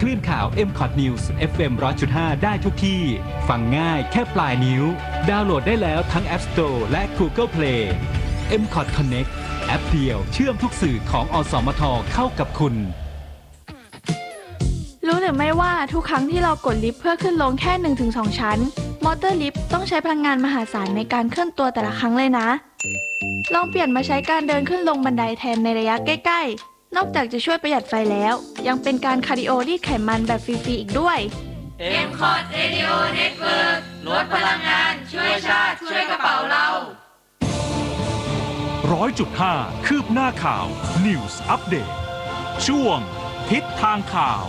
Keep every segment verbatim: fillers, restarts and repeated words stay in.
ลื่นข่าว เอ็ม คอท News เอฟ เอ็ม หนึ่งร้อยจุดห้า ได้ทุกที่ ฟังง่ายแค่ปลายนิ้ว ดาวน์โหลดได้แล้วทั้ง App Store และ Google Play เอ็ม คอท Connect แอปเดียวเชื่อมทุกสื่อของอสมทเข้ากับคุณรู้หรือไม่ว่าทุกครั้งที่เรากดลิฟต์เพื่อขึ้นลงแค่ หนึ่งถึงสอง ชั้นมอเตอร์ลิฟต์ต้องใช้พลังงานมหาศาลในการเคลื่อนตัวแต่ละครั้งเลยนะลองเปลี่ยนมาใช้การเดินขึ้นลงบันไดแทนในระยะใกล้ๆนอกจากจะช่วยประหยัดไฟแล้วยังเป็นการคาร์ดิโอรีดไขมันแบบฟรีๆอีกด้วยเอ็ม คอท Radio Network ลดพลังงานช่วยชาติช่วยกระเป๋าเราร้อยจุดห้าคืบหน้าข่าว News Update ช่วงทิศทางข่าว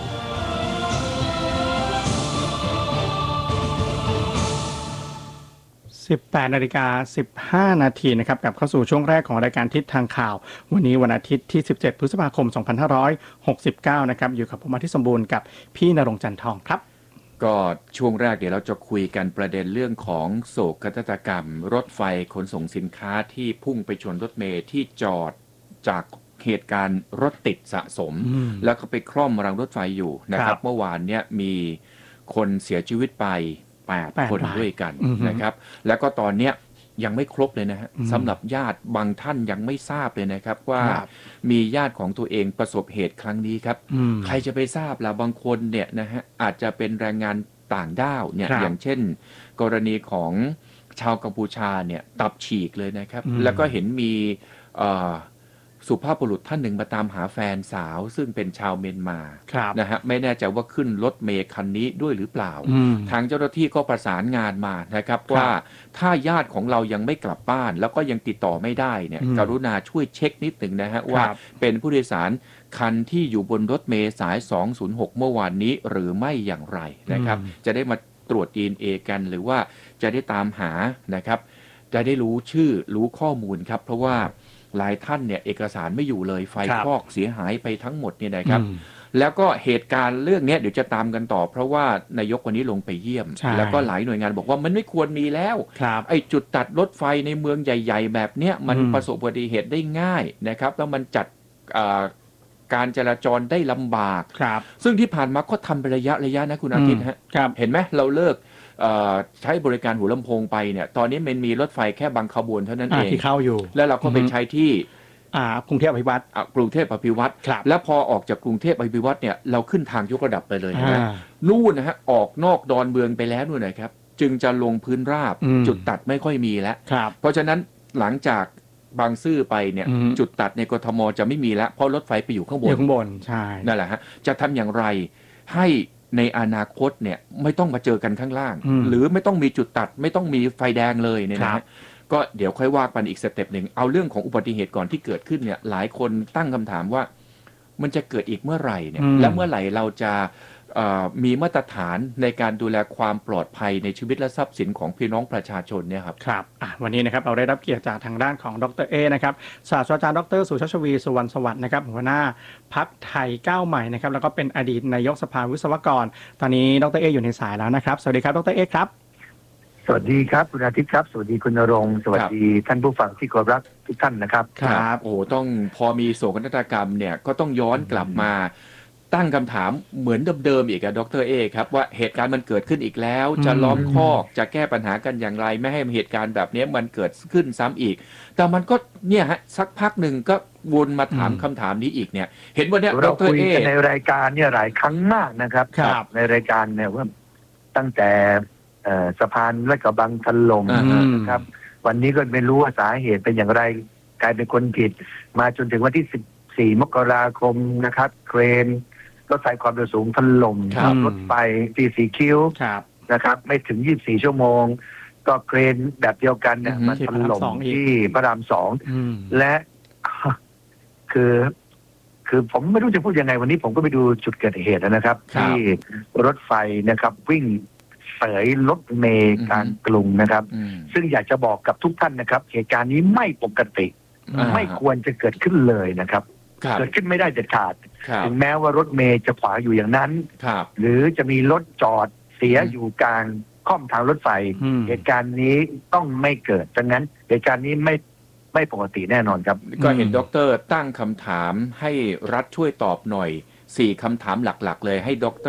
สิบแปดนาฬิกาสิบห้านาทีนะครับกลับเข้าสู่ช่วงแรกของรายการทิศทางข่าววันนี้วันอาทิตย์ที่สิบเจ็ดพฤษภาคมสองพันห้าร้อยหกสิบเก้านะครับอยู่กับผมอาทิตย์สมบูรณ์กับพี่ณรงค์จันทร์ทองครับก็ช่วงแรกเดี๋ยวเราจะคุยกันประเด็นเรื่องของโศกนาฏกรรมรถไฟขนส่งสินค้าที่พุ่งไปชนรถเมล์ที่จอดจากเหตุการณ์รถติดสะสมแล้วก็ไปคล่อมรางรถไฟอยู่นะครับเมื่อวานเนี้ยมีคนเสียชีวิตไปแปดคนด้วยกันนะครับแล้วก็ตอนเนี้ยยังไม่ครบเลยนะฮะสำหรับญาติบางท่านยังไม่ทราบเลยนะครับว่ามีญาติของตัวเองประสบเหตุครั้งนี้ครับใครจะไปทราบล่ะบางคนเนี่ยนะฮะอาจจะเป็นแรงงานต่างด้าวเนี่ยอย่างเช่นกรณีของชาวกัมพูชาเนี่ยตับฉีกเลยนะครับแล้วก็เห็นมีสุภาพบุรุษท่านหนึ่งมาตามหาแฟนสาวซึ่งเป็นชาวเมียนมานะฮะไม่แน่ใจว่าขึ้นรถเมล์คันนี้ด้วยหรือเปล่าทางเจ้าหน้าที่ก็ประสานงานมานะครับว่าถ้าญาติของเรายังไม่กลับบ้านแล้วก็ยังติดต่อไม่ได้เนี่ยกรุณาช่วยเช็คนิดหนึ่งนะฮะว่าเป็นผู้โดยสารคันที่อยู่บนรถเมล์สายสองศูนย์หกเมื่อวานนี้หรือไม่อย่างไรนะครับจะได้มาตรวจ ดี เอ็น เอ กันหรือว่าจะได้ตามหานะครับจะได้รู้ชื่อรู้ข้อมูลครับเพราะว่าหลายท่านเนี่ยเอกสารไม่อยู่เลยไฟคลอกเสียหายไปทั้งหมดเนี่ยนะครับแล้วก็เหตุการณ์เรื่องนี้เดี๋ยวจะตามกันต่อเพราะว่านายกวันนี้ลงไปเยี่ยมแล้วก็หลายหน่วยงานบอกว่ามันไม่ควรมีแล้วไอ้จุดตัดรถไฟในเมืองใหญ่ๆแบบเนี้ยมันประสบอุบัติเหตุได้ง่ายนะครับแล้วมันจัดการจราจรได้ลำบากซึ่งที่ผ่านมาก็ทำเป็นระยะระยะนะคุณอาทิตย์ฮะเห็นไหมเราเลิกใช้บริการหัวลำโพงไปเนี่ยตอนนี้มันมีรถไฟแค่บางขบวนเท่านั้นเองที่เข้าอยู่แล้วเราก็ไปใช้ที่กรุงเทพอภิวัตรกรุงเทพอภิวัตรแล้วพอออกจากกรุงเทพอภิวัตรเนี่ยเราขึ้นทางยกระดับไปเลยนะนู่นนะฮะออกนอกดอนเมืองไปแล้วนู่นนะครับจึงจะลงพื้นราบจุดตัดไม่ค่อยมีแล้วเพราะฉะนั้นหลังจากบางซื่อไปเนี่ยจุดตัดในกทมจะไม่มีแล้วเพราะรถไฟไปอยู่ข้างบนอยู่ข้างบนใช่นั่นแหละฮะจะทำอย่างไรให้ในอนาคตเนี่ยไม่ต้องมาเจอกันข้างล่างหรือไม่ต้องมีจุดตัดไม่ต้องมีไฟแดงเลยเนี่ยนะก็เดี๋ยวค่อยว่ากันอีกสเต็ปหนึ่งเอาเรื่องของอุบัติเหตุก่อนที่เกิดขึ้นเนี่ยหลายคนตั้งคำถามว่ามันจะเกิดอีกเมื่อไหร่เนี่ยและเมื่อไหร่เราจะมีมาตรฐานในการดูแลความปลอดภัยในชีวิตและทรัพย์สินของพี่น้องประชาชนเนี่ยครับครับวันนี้นะครับเราได้รับเกียรติจากทางด้านของดร.เอนะครับศาสตราจารย์ดร.สุชาติ ชวีสุวรรณสวัสดิ์นะครับหัวหน้าพรรคไทยก้าวใหม่นะครับแล้วก็เป็นอดีตนายกสภาวิศวกรตอนนี้ดร.เออยู่ในสายแล้วนะครับสวัสดีครับดร.เอครับสวัสดีครับคุณอาทิตย์ครับสวัสดีคุณณรงค์สวัสดีท่านผู้ฟังที่เคารพทุกท่านนะครับครับโอ้ต้องพอมีโศกนาฏกรรมเนี่ยก็ต้องย้อนกลับมาตั้งคำถามเหมือนเดิมๆอีกอะดร.เอครับว่าเหตุการณ์มันเกิดขึ้นอีกแล้วจะล้อมคอกจะแก้ปัญหากันอย่างไรไม่ให้เหตุการณ์แบบนี้มันเกิดขึ้นซ้ำอีกแต่มันก็เนี่ยฮะสักพักหนึ่งก็วนมาถามคำถามนี้อีกเนี่ยเห็นวันนี้เราคุยกันในรายการเนี่ยหลายครั้งมากนะครับในรายการเนี่ยว่าตั้งแต่สะพานลาดกระบังถล่มนะครับวันนี้ก็ไม่รู้ว่าสาเหตุเป็นอย่างไรกลายเป็นคนผิดมาจนถึงวันที่สิบสี่มกราคมนะครับเครนรถไฟความเร็วสูงถล่มรถไฟตีสีคิ้วนะครับไม่ถึงยี่สิบสี่ชั่วโมงก็เครนแบบเดียวกันเนี่ยมันถล่มที่พระรามสองและคือคือผมไม่รู้จะพูดยังไงวันนี้ผมก็ไปดูจุดเกิดเหตุนะครับที่รถไฟนะครับวิ่งเสยรถเมล์กลางกรุงนะครับซึ่งอยากจะบอกกับทุกท่านนะครับเหตุการณ์นี้ไม่ปกติไม่ควรจะเกิดขึ้นเลยนะครับเกิดขึ้นไม่ได้เด็ดขาดถึงแม้ว่ารถเมล์จะขวางอยู่อย่างนั้นหรือจะมีรถจอดเสียอยู่กลางค่อมทางรถไฟเหตุการณ์นี้ต้องไม่เกิดดังนั้นเหตุการณ์นี้ไม่ไม่ปกติแน่นอนครับก็เห็นดร.ตั้งคำถามให้รัฐช่วยตอบหน่อยสี่คำถามหลักๆเลยให้ด